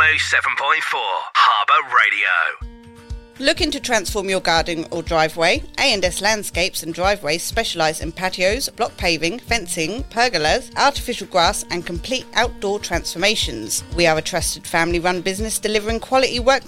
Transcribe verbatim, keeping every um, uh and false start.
oh seven point four Harbour Radio. Looking to transform your garden or driveway? A and S Landscapes and Driveways specialise in patios, block paving, fencing, pergolas, artificial grass and complete outdoor transformations. We are a trusted family-run business delivering quality work